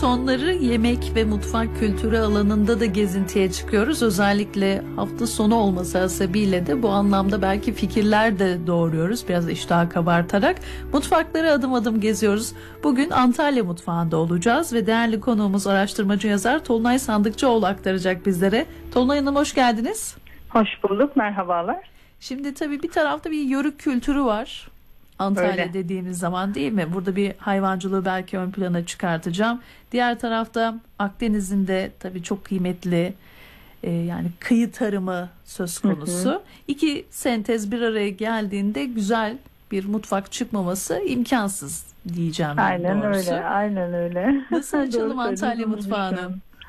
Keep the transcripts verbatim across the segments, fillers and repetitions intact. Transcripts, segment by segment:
Sonları yemek ve mutfak kültürü alanında da gezintiye çıkıyoruz. Özellikle hafta sonu olması hasebiyle de bu anlamda belki fikirler de doğuruyoruz. Biraz iştah kabartarak mutfakları adım adım geziyoruz. Bugün Antalya mutfağında olacağız ve değerli konuğumuz araştırmacı yazar Tolunay Sandıkçıoğlu aktaracak bizlere. Tolunay Hanım hoş geldiniz. Hoş bulduk, merhabalar. Şimdi tabii bir tarafta bir yörük kültürü var. Antalya Öyle. dediğimiz zaman değil mi? Burada bir hayvancılığı belki ön plana çıkartacağım. Diğer tarafta Akdeniz'in de tabii çok kıymetli e, yani kıyı tarımı söz konusu. Hı hı. İki sentez bir araya geldiğinde güzel bir mutfak çıkmaması imkansız diyeceğim. Aynen doğrusu. öyle, aynen öyle. Nasıl açalım Antalya mutfağını?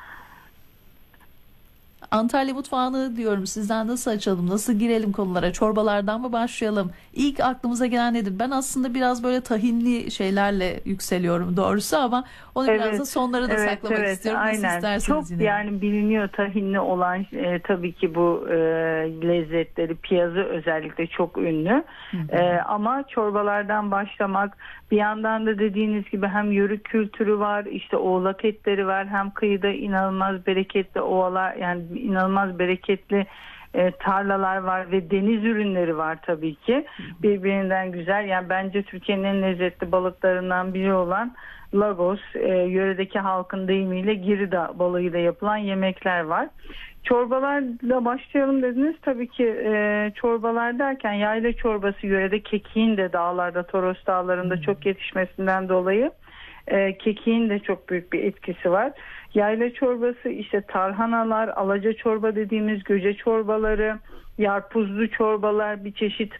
Antalya mutfağını diyorum, sizden nasıl açalım, nasıl girelim konulara, çorbalardan mı başlayalım? İlk aklımıza gelen nedir? Ben aslında biraz böyle tahinli şeylerle yükseliyorum doğrusu ama onu evet, biraz da sonlara da evet, saklamak evet, istiyorum. Nasıl aynen. isterseniz Çok yine. Yani biliniyor tahinli olan e, tabii ki bu e, lezzetleri, piyazı özellikle çok ünlü. E, ama çorbalardan başlamak, bir yandan da dediğiniz gibi hem yörük kültürü var, işte oğlak etleri var, hem kıyıda inanılmaz bereketli ovalar, yani inanılmaz bereketli e, tarlalar var ve deniz ürünleri var tabii ki. Birbirinden güzel. Yani bence Türkiye'nin en lezzetli balıklarından biri olan Lagos, e, yöredeki halkın deyimiyle Girida balığıyla yapılan yemekler var. Çorbalarla başlayalım dediniz. Tabii ki e, çorbalar derken yayla çorbası, yörede kekiğin de dağlarda, Toros dağlarında çok yetişmesinden dolayı e, kekiğin de çok büyük bir etkisi var. Yayla çorbası, işte tarhanalar, alaca çorba dediğimiz göce çorbaları, yarpuzlu çorbalar, bir çeşit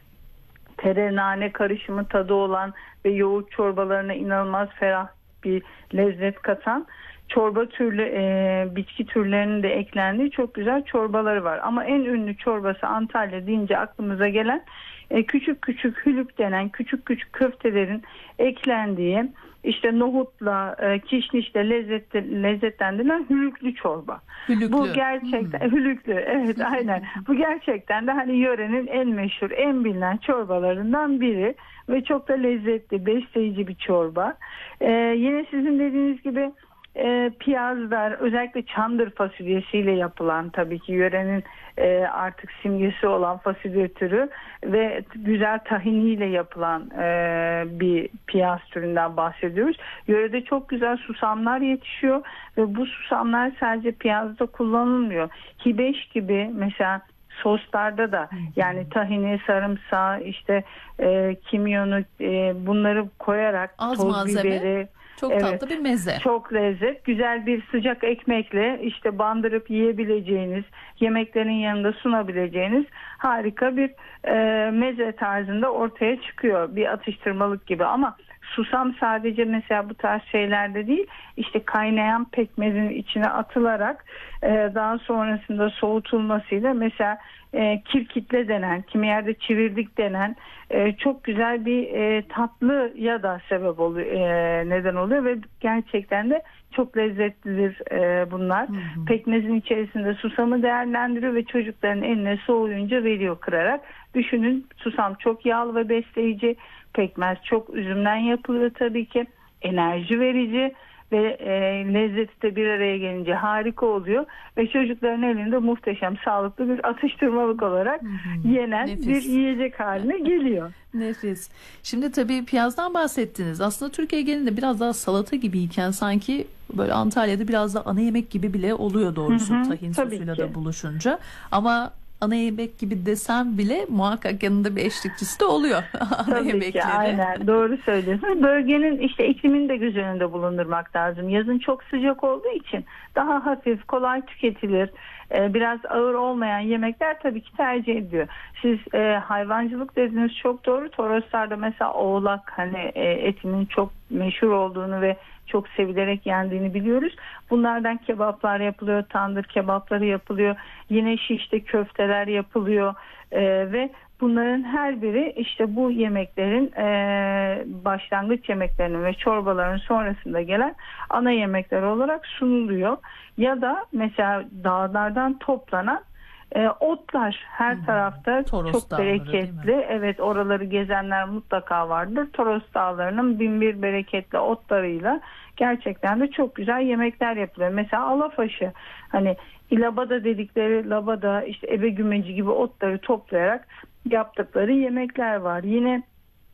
tere nane karışımı tadı olan ve yoğurt çorbalarına inanılmaz ferah bir lezzet katan çorba türlü e, bitki türlerinin de eklendiği çok güzel çorbaları var. Ama en ünlü çorbası Antalya deyince aklımıza gelen e, küçük küçük hülük denen küçük küçük köftelerin eklendiği, işte nohutla, e, kişnişle lezzet, lezzetlendirilen hülüklü çorba. Hülüklü. Bu gerçekten hmm. hülüklü, evet aynen. Bu gerçekten de hani yörenin en meşhur, en bilinen çorbalarından biri ve çok da lezzetli, besleyici bir çorba. E, yine sizin dediğiniz gibi E, piyazlar, özellikle çandır fasulyesiyle yapılan, tabii ki yörenin e, artık simgesi olan fasulye türü ve güzel tahiniyle yapılan e, bir piyaz türünden bahsediyoruz. Yörede çok güzel susamlar yetişiyor ve bu susamlar sadece piyazda kullanılmıyor. Hibeş gibi mesela soslarda da, yani tahini, sarımsağı, işte e, kimyonu, e, bunları koyarak az toz malzeme. biberi, Çok evet, tatlı bir meze. Çok lezzet. Güzel bir sıcak ekmekle işte bandırıp yiyebileceğiniz, yemeklerin yanında sunabileceğiniz harika bir e, meze tarzında ortaya çıkıyor. Bir atıştırmalık gibi. Ama susam sadece mesela bu tarz şeylerde değil, işte kaynayan pekmezin içine atılarak e, daha sonrasında soğutulmasıyla mesela e, kirkitle denen, kimi yerde çivirdik denen e, çok güzel bir e, tatlıya da sebep oluyor, e, neden oluyor ve gerçekten de çok lezzetlidir e, bunlar. Hı hı. Pekmezin içerisinde susamı değerlendiriyor ve çocukların eline soğuyunca veriyor kırarak. Düşünün, susam çok yağlı ve besleyici. Pekmez çok üzümden yapılıyor tabii ki. Enerji verici ve e, lezzeti de bir araya gelince harika oluyor ve çocukların elinde muhteşem, sağlıklı bir atıştırmalık olarak hı hı. yenen Nefis. bir yiyecek haline geliyor. Nefis. Şimdi tabii piyazdan bahsettiniz. Aslında Türkiye genelinde biraz daha salata gibiyken sanki böyle Antalya'da biraz da ana yemek gibi bile oluyor doğrusu, hı hı. tahin sosuyla da buluşunca. Ama ana yemek gibi desem bile muhakkak yanında bir eşlikçisi de oluyor. Ana Tabii yemekleri. ki, aynen doğru söylüyorsunuz. Bölgenin işte iklimini de göz önünde bulundurmak lazım. Yazın çok sıcak olduğu için daha hafif, kolay tüketilir, biraz ağır olmayan yemekler tabii ki tercih ediliyor. Siz e, hayvancılık dediniz, çok doğru. Toroslarda mesela oğlak, hani e, etinin çok meşhur olduğunu ve çok sevilerek yendiğini biliyoruz. Bunlardan kebaplar yapılıyor, tandır kebapları yapılıyor. Yine şişte köfteler yapılıyor e, ve bunların her biri işte bu yemeklerin e, başlangıç yemeklerinin ve çorbaların sonrasında gelen ana yemekler olarak sunuluyor. Ya da mesela dağlardan toplanan E, otlar her hmm. tarafta Toros çok dağları, bereketli. Evet, oraları gezenler mutlaka vardır. Toros dağlarının binbir bereketli otlarıyla gerçekten de çok güzel yemekler yapılıyor. Mesela alafaşı, hani ilabada dedikleri, labada işte ebe gümeci gibi otları toplayarak yaptıkları yemekler var. Yine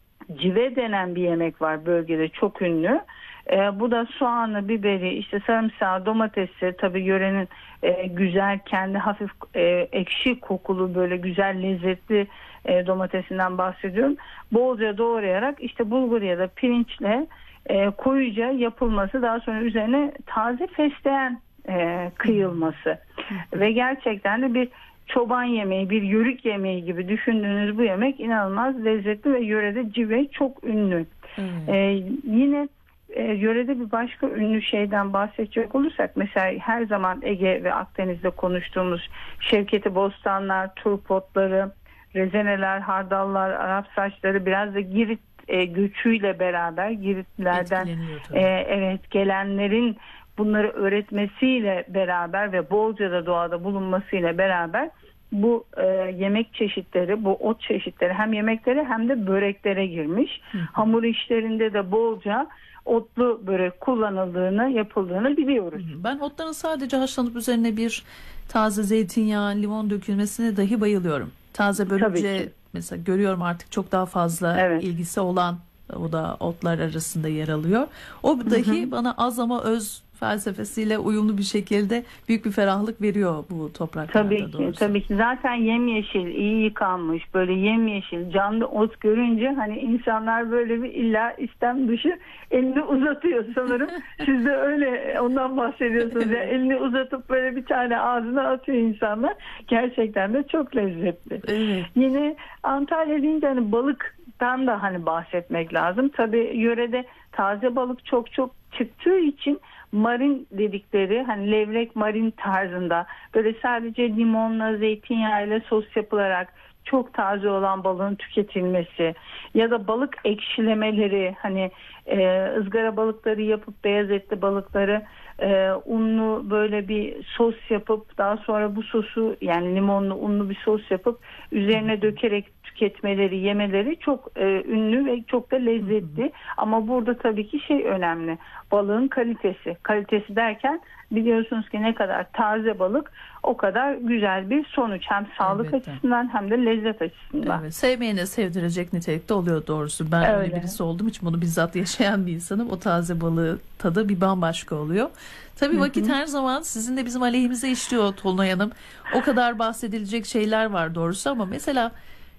cive denen bir yemek var bölgede, çok ünlü. E, bu da soğanı, biberi, işte sarımsağı, domatesi, tabii yörenin e, güzel, kendi hafif e, ekşi kokulu, böyle güzel lezzetli e, domatesinden bahsediyorum. Bolca doğrayarak işte bulgur ya da pirinçle e, koyuca yapılması, daha sonra üzerine taze fesleğen e, kıyılması ve gerçekten de bir çoban yemeği, bir yörük yemeği gibi düşündüğünüz bu yemek inanılmaz lezzetli ve yörede cive çok ünlü. Hmm. Ee, yine e, yörede bir başka ünlü şeyden bahsedecek olursak, mesela her zaman Ege ve Akdeniz'de konuştuğumuz Şevketi bostanlar, turp otları, rezeneler, hardallar, Arap saçları, biraz da Girit e, göçüyle beraber Giritlilerden e, evet gelenlerin bunları öğretmesiyle beraber ve bolca da doğada bulunmasıyla beraber bu e, yemek çeşitleri, bu ot çeşitleri hem yemeklere hem de böreklere girmiş. Hı hı. Hamur işlerinde de bolca otlu börek kullanıldığını, yapıldığını biliyoruz. Hı hı. Ben otların sadece haşlanıp üzerine bir taze zeytinyağı, limon dökülmesine dahi bayılıyorum. Taze börülce mesela görüyorum artık çok daha fazla evet. ilgisi olan, o da otlar arasında yer alıyor. O dahi hı hı. bana az ama öz felsefesiyle uyumlu bir şekilde büyük bir ferahlık veriyor bu topraklarda. Tabii ki, doğrusu. Tabii ki. Zaten yemyeşil, iyi yıkanmış, böyle yemyeşil, canlı ot görünce hani insanlar böyle bir illa istem dışı elini uzatıyor sanırım. Siz de öyle ondan bahsediyorsunuz. Evet. Yani elini uzatıp böyle bir tane ağzına atıyor insanlar. Gerçekten de çok lezzetli. Evet. Yine Antalya deyince hani balıktan da hani bahsetmek lazım. Tabii yörede taze balık çok çok çıktığı için marin dedikleri, hani levrek marin tarzında böyle sadece limonla, zeytinyağıyla sos yapılarak çok taze olan balığın tüketilmesi ya da balık ekşilemeleri, hani e, ızgara balıkları yapıp beyaz etli balıkları e, unlu böyle bir sos yapıp daha sonra bu sosu, yani limonlu unlu bir sos yapıp üzerine dökerek tüketmeleri, yemeleri çok e, ünlü ve çok da lezzetli. Hı hı. Ama burada tabii ki şey önemli. Balığın kalitesi. Kalitesi derken biliyorsunuz ki ne kadar taze balık o kadar güzel bir sonuç. Hem sağlık evet, açısından hem de lezzet açısından. Evet, sevmeyene sevdirecek nitelikte oluyor doğrusu. Ben öyle, öyle birisi oldum. Hiç bunu bizzat yaşayan bir insanım. O taze balığı tadı bir bambaşka oluyor. Tabii hı hı. vakit her zaman sizin de bizim aleyhimize işliyor Tolunay Hanım. O kadar bahsedilecek şeyler var doğrusu ama mesela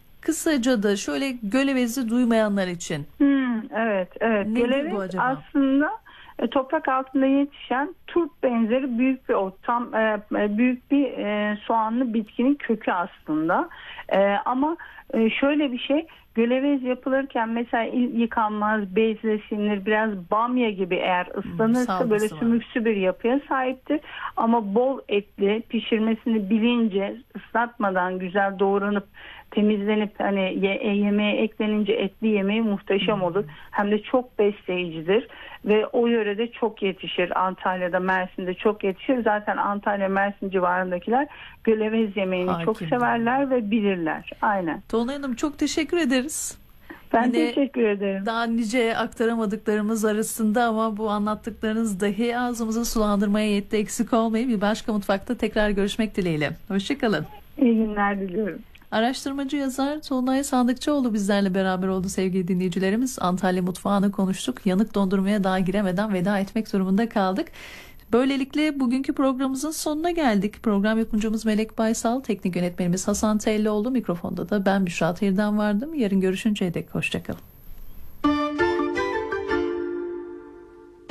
kısaca da şöyle gölevezi duymayanlar için. Hmm, evet, evet. Gölevez aslında e, toprak altında yetişen turp benzeri büyük bir ot. Tam e, büyük bir e, soğanlı bitkinin kökü aslında. E, ama e, şöyle bir şey, gölevez yapılırken mesela yıkanmaz, bezleşinir, biraz bamya gibi eğer ıslanırsa hmm, böyle sümüksü bir yapıya sahiptir. Ama bol etli, pişirmesini bilince, ıslatmadan güzel doğranıp temizlenip hani ye, yemeğe eklenince etli yemeği muhteşem olur. Hem de çok besleyicidir ve o yörede çok yetişir. Antalya'da, Mersin'de çok yetişir. Zaten Antalya, Mersin civarındakiler gölevez yemeğini Hakim. çok severler ve bilirler. Aynen. Tolunay Hanım çok teşekkür ederiz. Ben Yine teşekkür ederim. Daha nice aktaramadıklarımız arasında ama bu anlattıklarınız dahi ağzımızı sulandırmaya yetti, eksik olmayın. Bir başka mutfakta tekrar görüşmek dileğiyle. Hoşçakalın. İyi günler diliyorum. Araştırmacı yazar Tolunay Sandıkçıoğlu bizlerle beraber oldu sevgili dinleyicilerimiz. Antalya mutfağını konuştuk. Yanık dondurmaya daha giremeden veda etmek durumunda kaldık. Böylelikle bugünkü programımızın sonuna geldik. Program yapımcımız Melek Baysal, teknik yönetmenimiz Hasan Tellioğlu, mikrofonda da ben Büşra Tirden vardım. Yarın görüşünceye dek hoşçakalın.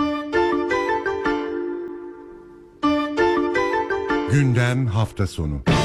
Gündem hafta sonu.